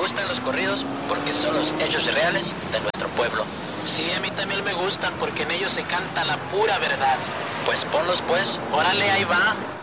gustan los corridos porque son los hechos reales de nuestro pueblo. Sí, a mí también me gustan porque en ellos se canta la pura verdad. Pues ponlos pues, órale, ahí va.